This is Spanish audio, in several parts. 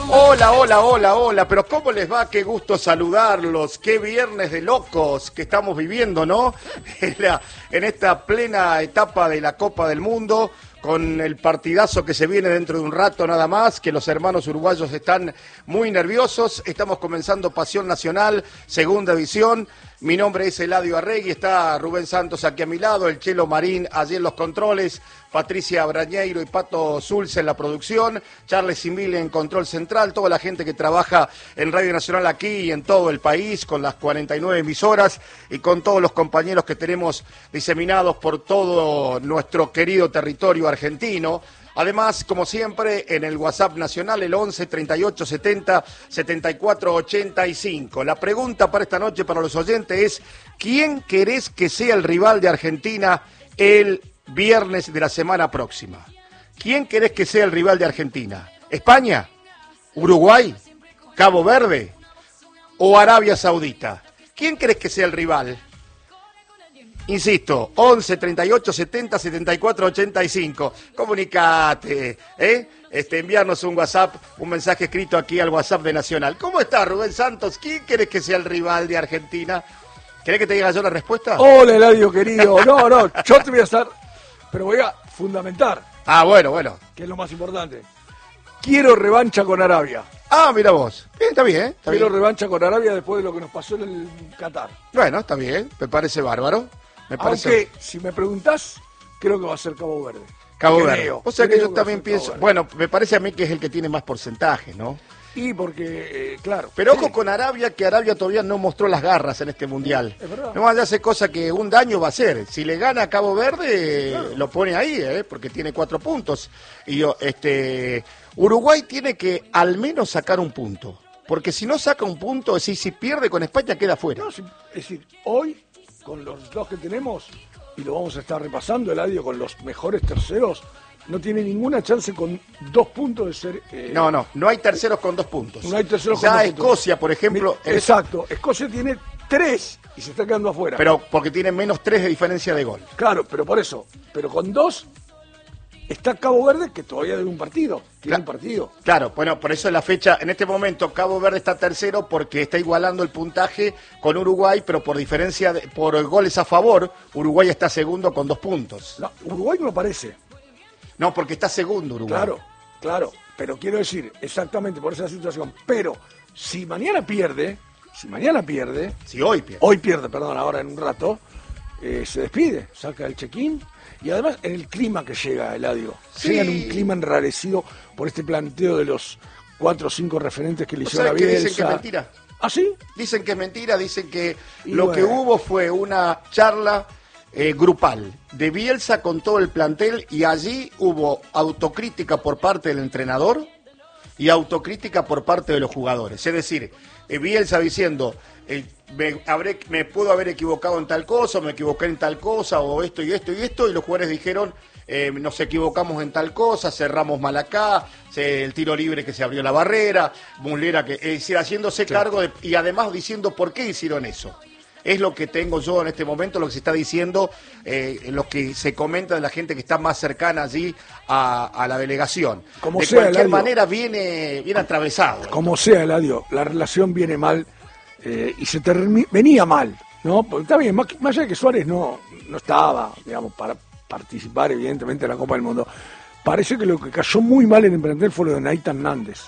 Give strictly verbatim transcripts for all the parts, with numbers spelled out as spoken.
Hola, hola, hola, hola, pero ¿cómo les va? Qué gusto saludarlos, qué viernes de locos que estamos viviendo, ¿no? En, la, en esta plena etapa de la Copa del Mundo, con el partidazo que se viene dentro de un rato nada más, que los hermanos uruguayos están muy nerviosos. Estamos comenzando Pasión Nacional, segunda edición. Mi nombre es Eladio Arregui, está Rubén Santos aquí a mi lado, el Chelo Marín allí en los controles, Patricia Brañeiro y Pato Zulce en la producción, Charles Simile en control central, toda la gente que trabaja en Radio Nacional aquí y en todo el país, con las cuarenta y nueve emisoras y con todos los compañeros que tenemos diseminados por todo nuestro querido territorio argentino. Además, como siempre, en el WhatsApp nacional, el once, treinta y ocho, setenta, setenta y cuatro, ochenta y cinco. La pregunta para esta noche para los oyentes es, ¿quién querés que sea el rival de Argentina el viernes de la semana próxima? ¿Quién querés que sea el rival de Argentina? ¿España? ¿Uruguay? ¿Cabo Verde? ¿O Arabia Saudita? ¿Quién querés que sea el rival? Insisto, once, treinta y ocho, setenta, setenta y cuatro, ochenta y cinco. Comunicate, ¿eh? Este, enviarnos un WhatsApp, un mensaje escrito aquí al WhatsApp de Nacional. ¿Cómo estás, Rubén Santos? ¿Quién querés que sea el rival de Argentina? ¿Querés que te diga yo la respuesta? Hola, Eladio, querido. No, no, yo te voy a estar, pero voy a fundamentar. Ah, bueno, bueno. Que es lo más importante. Quiero revancha con Arabia. Ah, mira vos. Bien, está bien. Está Quiero bien. revancha con Arabia después de lo que nos pasó en el Qatar. Bueno, está bien. Me parece bárbaro. Me parece... Aunque, si me preguntás, creo que va a ser Cabo Verde. Cabo creo, Verde. O sea que creo yo que también va a ser pienso... Cabo Verde. Bueno, me parece a mí que es el que tiene más porcentaje, ¿no? Y porque, eh, claro. Pero sí. ojo con Arabia, que Arabia todavía no mostró las garras en este mundial. Es verdad. No vaya a hacer cosa que un daño va a hacer. Si le gana a Cabo Verde, claro, lo pone ahí, ¿eh? Porque tiene cuatro puntos. Y yo, este, Uruguay tiene que al menos sacar un punto. Porque si no saca un punto, es decir, si pierde con España, queda fuera. No, si, es decir, hoy, con los dos que tenemos, y lo vamos a estar repasando, Eladio, con los mejores terceros, no tiene ninguna chance con dos puntos de ser... Eh, no, no, no hay terceros con dos puntos. No hay terceros ya con dos Escocia, puntos. por ejemplo... Mi, exacto, Escocia tiene tres y se está quedando afuera. Pero porque tiene menos tres de diferencia de gol. Claro, pero por eso, pero con dos está Cabo Verde, que todavía debe un partido, tiene Cla- un partido. Claro, bueno, por eso la fecha, en este momento Cabo Verde está tercero porque está igualando el puntaje con Uruguay, pero por diferencia, de, por goles a favor, Uruguay está segundo con dos puntos. No, Uruguay no aparece. No, porque está segundo Uruguay. Claro, claro, pero quiero decir, exactamente por esa situación, pero si mañana pierde, si mañana pierde, Si hoy pierde. hoy pierde, perdón, ahora en un rato, eh, se despide, saca el check-in, y además en el clima que llega, Eladio, Sí. llega en un clima enrarecido por este planteo de los cuatro o cinco referentes que le ¿Vos hicieron a sabés que Bielsa. dicen que es mentira? ¿Ah, sí? Dicen que es mentira, dicen que Y lo bueno. que hubo fue una charla eh, grupal de Bielsa con todo el plantel y allí hubo autocrítica por parte del entrenador y autocrítica por parte de los jugadores. Es decir, eh, Bielsa diciendo, eh, me, habré, me puedo haber equivocado en tal cosa, me equivoqué en tal cosa, o esto y esto y esto, y los jugadores dijeron, eh, nos equivocamos en tal cosa, cerramos mal acá, se, el tiro libre que se abrió la barrera, Muslera que, es decir, haciéndose Claro. cargo de, y además diciendo por qué hicieron eso. Es lo que tengo yo en este momento, lo que se está diciendo, eh, lo que se comenta de la gente que está más cercana allí a, a la delegación. Como de sea, cualquier Eladio. manera viene, viene atravesado. Como sea, Eladio, la relación viene mal eh, y se termi- venía mal, ¿no? Porque está bien, más, más allá de que Suárez no, no estaba, digamos, para participar evidentemente en la Copa del Mundo, parece que lo que cayó muy mal en el plantel fue lo de Nathan Nández.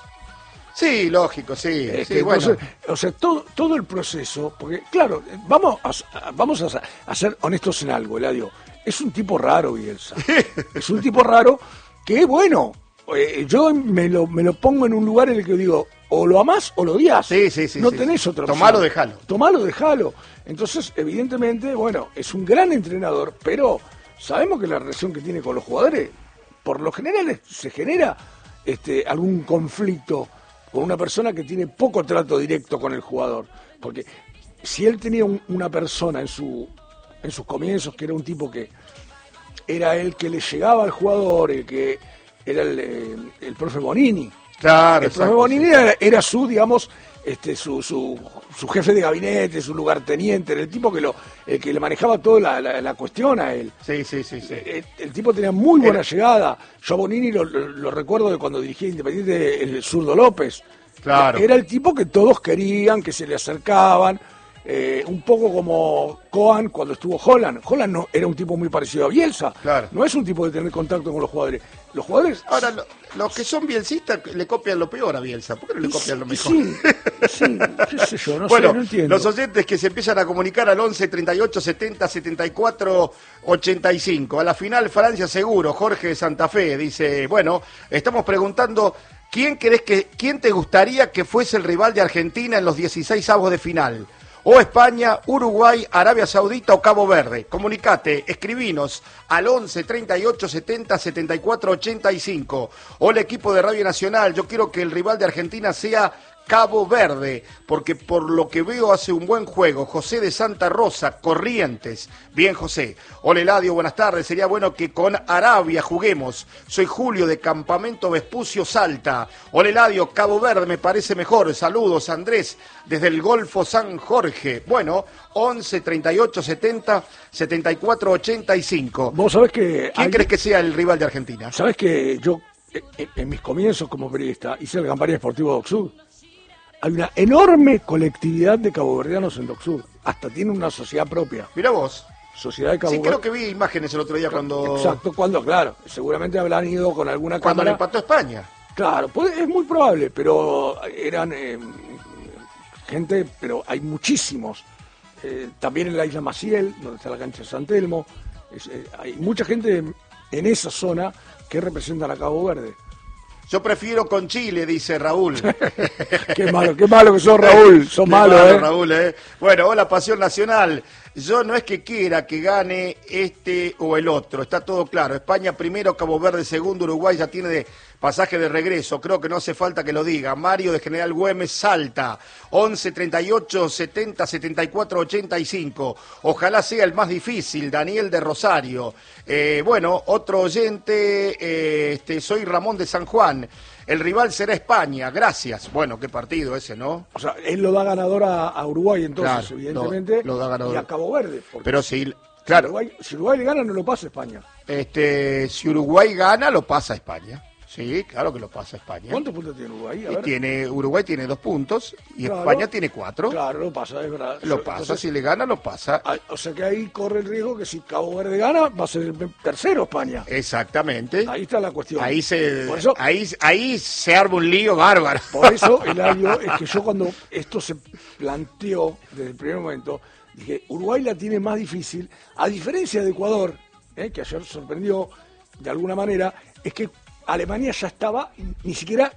Sí, lógico, sí. Es sí, que bueno. entonces, o sea, todo, todo el proceso, porque claro, vamos a, vamos a, a ser honestos en algo, Eladio, es un tipo raro Bielsa, es un tipo raro que bueno, eh, yo me lo, me lo pongo en un lugar en el que digo, o lo amás o lo odias, Sí, sí, sí, no sí. tenés otra opción. Tomalo, dejalo. Tomalo, dejalo. Entonces, evidentemente, bueno, es un gran entrenador, pero sabemos que la relación que tiene con los jugadores, por lo general es- se genera este, algún conflicto con una persona que tiene poco trato directo con el jugador. Porque si él tenía un- una persona en su en sus comienzos, que era un tipo que era el que le llegaba al jugador, el que era el, eh, el profe Bonini. Claro, El profe exacto, Bonini sí. era, era su, digamos, este, su, su, su jefe de gabinete, su lugarteniente, era el tipo que lo eh, que le manejaba toda la, la, la cuestión a él. Sí, sí, sí. sí. El, el tipo tenía muy buena era... llegada. Yo a Bonini lo, lo, lo recuerdo de cuando dirigía Independiente, el Zurdo López. Claro. Era el tipo que todos querían, que se le acercaban. Eh, un poco como Kohan cuando estuvo Holland. Holland no, era un tipo muy parecido a Bielsa. Claro. No es un tipo de tener contacto con los jugadores. Los jugadores... Ahora, lo, los que son bielsistas le copian lo peor a Bielsa. ¿Por qué no le copian lo mejor? Sí, sí, qué sé yo, no bueno, sé, no entiendo. Los oyentes que se empiezan a comunicar al once, treinta y ocho, setenta, setenta y cuatro, ochenta y cinco. A la final, Francia seguro. Jorge de Santa Fe dice, bueno, estamos preguntando... ¿Quién crees que, quién te gustaría que fuese el rival de Argentina en los dieciséis avos de final? O España, Uruguay, Arabia Saudita o Cabo Verde. Comunicate, escribinos al once, treinta y ocho, setenta, setenta y cuatro, ochenta y cinco. O el equipo de Radio Nacional, yo quiero que el rival de Argentina sea Cabo Verde, porque por lo que veo hace un buen juego. José de Santa Rosa, Corrientes. Bien, José. Hola, Eladio, buenas tardes. Sería bueno que con Arabia juguemos. Soy Julio de Campamento Vespucio, Salta. Hola, Eladio, Cabo Verde me parece mejor. Saludos, Andrés, desde el Golfo San Jorge. Bueno, once, treinta y ocho, setenta, setenta y cuatro, ochenta y cinco. Vos sabés que... ¿Quién hay... crees que sea el rival de Argentina? Sabés que yo, en, en mis comienzos como periodista, hice el Campaña Esportivo de Docsud. Hay una enorme colectividad de caboverdianos en Docsud. Hasta tiene una sociedad propia. Mira vos. Sociedad de Cabo Sí, Verde. creo que vi imágenes el otro día cuando... Exacto, cuando, claro. Seguramente habrán ido con alguna Cuando le cámara. empató España. Claro, puede, es muy probable, pero eran eh, gente, pero hay muchísimos. Eh, también en la isla Maciel, donde está la cancha de San Telmo. Es, eh, hay mucha gente en esa zona que representan a Cabo Verde. Yo prefiero con Chile, dice Raúl. Qué malo, qué malo que sos, Raúl. Sos malo, malo, ¿eh? Raúl, ¿eh? Bueno, hola, Pasión Nacional. Yo no es que quiera que gane este o el otro, está todo claro. España primero, Cabo Verde segundo, Uruguay ya tiene de pasaje de regreso. Creo que no hace falta que lo diga. Mario de General Güemes, Salta. once, treinta y ocho, setenta, setenta y cuatro, ochenta y cinco. Ojalá sea el más difícil. Daniel de Rosario. Eh, bueno, otro oyente, eh, este, soy Ramón de San Juan. El rival será España, gracias. Bueno, qué partido ese, ¿no? O sea, él lo da ganador a, a Uruguay, entonces, Claro, evidentemente, lo, lo da ganador. y a Cabo Verde. Pero si, claro, Si Uruguay, si Uruguay le gana, no lo pasa España. este, si Uruguay gana, lo pasa a España. Sí, claro que lo pasa a España. ¿Cuántos puntos tiene Uruguay? A Y ver. tiene, Uruguay tiene dos puntos y Claro. España tiene cuatro. Claro, lo pasa, es verdad. Lo pasa, Entonces, si le gana, lo pasa. hay- o sea que ahí corre el riesgo que si Cabo Verde gana, va a ser el tercero España. Exactamente. Ahí está la cuestión. Ahí se, Por eso, ahí, ahí se arma un lío bárbaro. por eso, Eladio, es que yo cuando esto se planteó desde el primer momento, dije, Uruguay la tiene más difícil, a diferencia de Ecuador, eh, que ayer sorprendió de alguna manera, es que Alemania ya estaba ni siquiera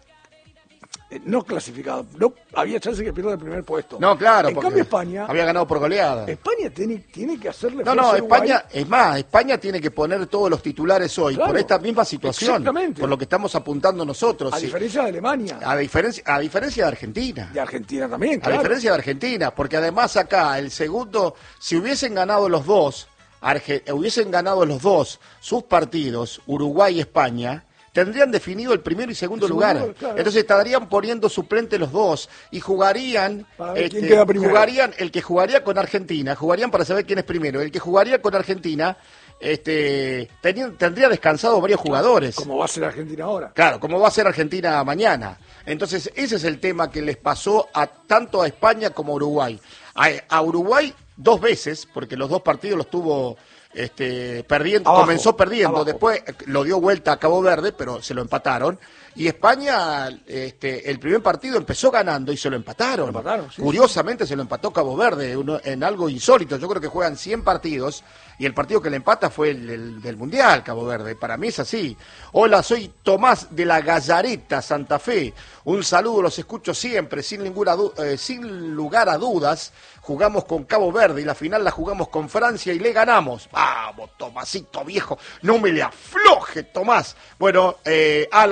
eh, no clasificado, no había chance que pierda el primer puesto. No, claro, En porque cambio España, había ganado por goleada. España tiene, tiene que hacerle No, fuerza no, a Uruguay. España, es más, España tiene que poner todos los titulares hoy Claro, por esta misma situación, exactamente. por lo que estamos apuntando nosotros. A sí. diferencia de Alemania, A diferencia, a diferencia de Argentina. de Argentina también, A claro. diferencia de Argentina, porque además acá el segundo, si hubiesen ganado los dos, Arge- hubiesen ganado los dos sus partidos, Uruguay y España, tendrían definido el primero y segundo El lugar. segundo, claro. Entonces estarían poniendo suplente los dos y jugarían, Para ver este, quién queda primero. jugarían el que jugaría con Argentina, jugarían para saber quién es primero. El que jugaría con Argentina, este, teni- tendría descansado varios jugadores. Como va a ser Argentina ahora. Claro, como va a ser Argentina mañana. Entonces, ese es el tema que les pasó a tanto a España como a Uruguay. A, a Uruguay dos veces, porque los dos partidos los tuvo este, perdiendo, Abajo, comenzó perdiendo, abajo. después lo dio vuelta a Cabo Verde, pero se lo empataron. Y España, este, el primer partido empezó ganando y se lo empataron. Se lo empataron, sí, Curiosamente se lo empató Cabo Verde, uno- en algo insólito. Yo creo que juegan cien partidos y el partido que le empata fue el, el del Mundial, Cabo Verde. Para mí es así. Hola, soy Tomás de la Gallareta, Santa Fe. Un saludo, los escucho siempre, sin, ninguna du- eh, sin lugar a dudas. Jugamos con Cabo Verde y la final la jugamos con Francia y le ganamos. Vamos, Tomasito viejo, no me le afloje, Tomás. Bueno, eh, Alan también se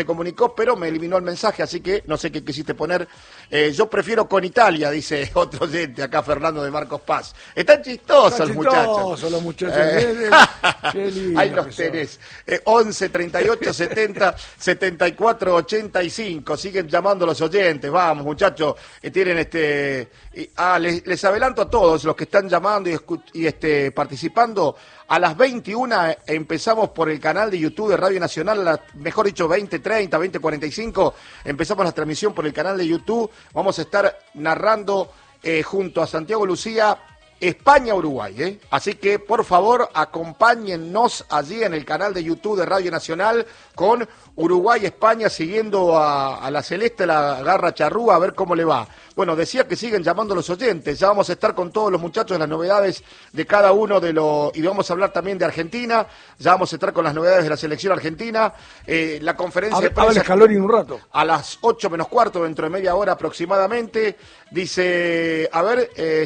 se comunicó, pero me eliminó el mensaje, así que no sé qué quisiste poner. Eh, yo prefiero con Italia, dice otro oyente, acá Fernando de Marcos Paz. Están chistosos Están los muchachos. chistosos los muchachos. Eh, Qué lindo ahí los que tenés. Eh, once, treinta y ocho, setenta, setenta y cuatro, ochenta y cinco. Siguen llamando los oyentes. Vamos, muchachos. Eh, tienen este. Y, ah, les, les adelanto a todos los que están llamando y, y este, participando. A las veintiuna empezamos por el canal de YouTube de Radio Nacional, la, mejor dicho veinte treinta, veinte cuarenta y cinco, empezamos la transmisión por el canal de YouTube. Vamos a estar narrando eh, junto a Santiago Lucía España-Uruguay, ¿eh? Así que, por favor, acompáñennos allí en el canal de YouTube de Radio Nacional con Uruguay-España, siguiendo a, a la Celeste, la Garra Charrúa, a ver cómo le va. Bueno, decía que siguen llamando los oyentes, ya vamos a estar con todos los muchachos de las novedades de cada uno de los... Y vamos a hablar también de Argentina, ya vamos a estar con las novedades de la selección argentina, eh, la conferencia Hable, de prensa... Scaloni en un rato. A las ocho menos cuarto, dentro de media hora aproximadamente, dice, a ver,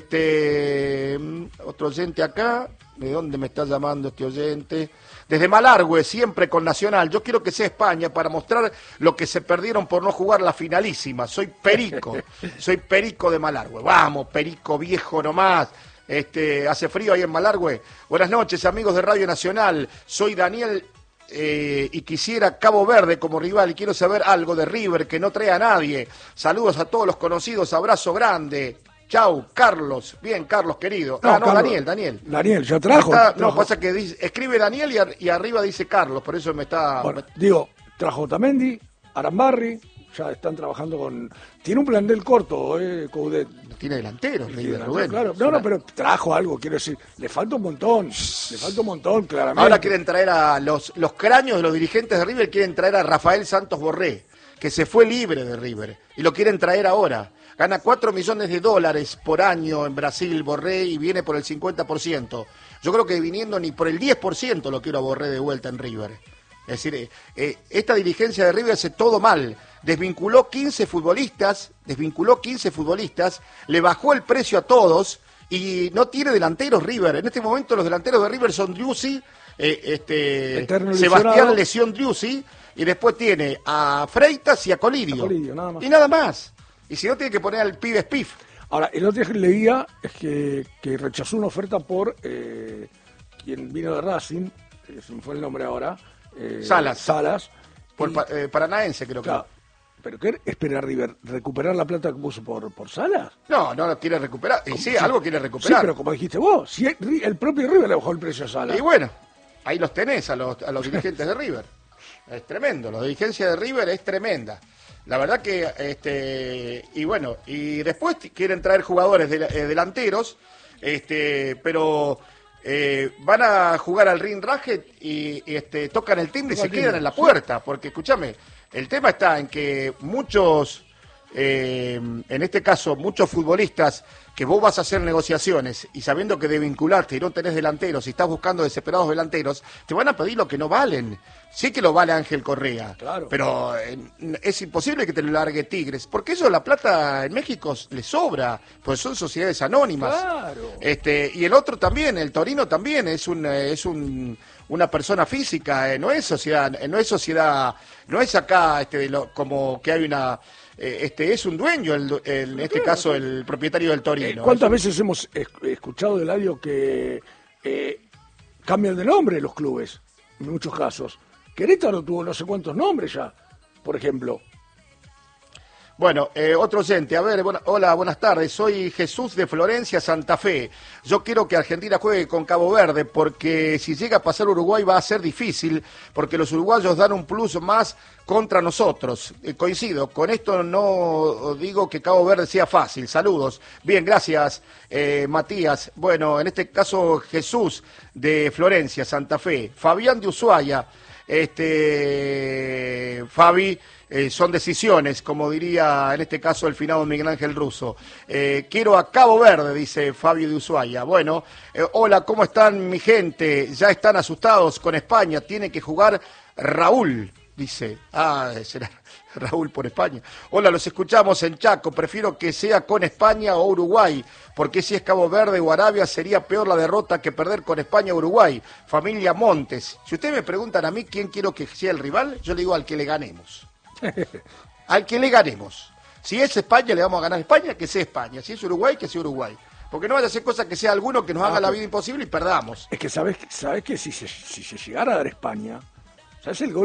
este, otro oyente acá, ¿de dónde me está llamando este oyente? Desde Malargüe, siempre con Nacional. Yo quiero que sea España para mostrar lo que se perdieron por no jugar la finalísima. Soy Perico, soy Perico de Malargüe. Vamos, Perico viejo nomás. Este, hace frío ahí en Malargüe. Buenas noches, amigos de Radio Nacional. Soy Daniel eh, y quisiera Cabo Verde como rival. Y quiero saber algo de River que no trae a nadie. Saludos a todos los conocidos. Abrazo grande. Chau, Carlos. Bien, Carlos, querido. No, ah, no, Carlos. Daniel, Daniel. Daniel, ya trajo. Está, trajo. No, pasa que dice, escribe Daniel y, ar, y arriba dice Carlos, por eso me está... Bueno, digo, trajo Otamendi, Arambarri, ya están trabajando con... Tiene un plantel corto, eh, Coudet. Tiene delanteros, River, Sí, Rubén. claro. No, no, pero trajo algo, quiero decir. Le falta un montón, le falta un montón, claramente. Ahora quieren traer a los, los cráneos de los dirigentes de River, quieren traer a Rafael Santos Borré, que se fue libre de River, y lo quieren traer ahora. Gana cuatro millones de dólares por año en Brasil, Borré, y viene por el cincuenta por ciento. Yo creo que viniendo ni por el diez por ciento lo quiero a Borré de vuelta en River. Es decir, eh, eh, esta dirigencia de River hace todo mal. Desvinculó quince futbolistas, desvinculó quince futbolistas, le bajó el precio a todos y no tiene delanteros River. En este momento los delanteros de River son Driussi, eh, este, Sebastián Lesión Driussi, y después tiene a Freitas y a Colidio. A Colidio, nada más. Y nada más. Y si no, tiene que poner al pibe Spiff. Ahora, el otro día que leía es que, que rechazó una oferta por eh, quien vino de Racing, eh, se me fue el nombre ahora. Eh, Salas. Salas. Por y, pa, eh, Paranaense, creo claro, que. ¿Pero qué espera River? ¿Recuperar la plata que puso por, por Salas? No, no lo quiere recuperar. Y sí, sí, algo quiere recuperar. Sí, pero como dijiste vos, si el, el propio River le bajó el precio a Salas. Y bueno, ahí los tenés a los, a los dirigentes de River. Es tremendo, la dirigencia de River es tremenda. La verdad que, este, y bueno, y después quieren traer jugadores de, eh, delanteros, este, pero eh, van a jugar al ring racket y, y este, tocan el timbre y se quedan en la puerta, porque escúchame, el tema está en que muchos, eh, en este caso, muchos futbolistas que vos vas a hacer negociaciones y sabiendo que de vincularte y no tenés delanteros y estás buscando desesperados delanteros, te van a pedir lo que no valen. Sí que lo vale Ángel Correa, claro, pero eh, es imposible que te lo largue Tigres, porque eso la plata en México le sobra, pues son sociedades anónimas. Claro. Este, y el otro también, el Torino también es un es un una persona física, eh, no es sociedad, eh, no es sociedad, no es acá este de lo, como que hay una eh, este es un dueño, el, el, en este caso el propietario del Torino. ¿Cuántas un... veces hemos escuchado de Eladio que eh, cambian de nombre los clubes? En muchos casos. Querétaro tuvo no sé cuántos nombres ya, por ejemplo. Bueno, eh, otro oyente, a ver, bueno, hola, buenas tardes, soy Jesús de Florencia, Santa Fe. Yo quiero que Argentina juegue con Cabo Verde, porque si llega a pasar Uruguay va a ser difícil, porque los uruguayos dan un plus más contra nosotros. Eh, coincido, con esto no digo que Cabo Verde sea fácil. Saludos. Bien, gracias, eh, Matías. Bueno, en este caso Jesús de Florencia, Santa Fe. Fabián de Ushuaia. Este, Fabi, eh, son decisiones, como diría en este caso el finado Miguel Ángel Russo. Eh, quiero a Cabo Verde, dice Fabio de Ushuaia. Bueno, eh, hola, ¿cómo están mi gente? Ya están asustados con España, tiene que jugar Raúl. dice. Ah, será Raúl por España. Hola, los escuchamos en Chaco. Prefiero que sea con España o Uruguay, porque si es Cabo Verde o Arabia sería peor la derrota que perder con España o Uruguay. Familia Montes. Si ustedes me preguntan a mí quién quiero que sea el rival, yo le digo al que le ganemos. Al que le ganemos. Si es España, le vamos a ganar a España, que sea España. Si es Uruguay, que sea Uruguay. Porque no vaya a ser cosa que sea alguno que nos haga ah, la vida imposible y perdamos. Es que sabes, sabes que si se, si se llegara a dar España, ¿sabes el gol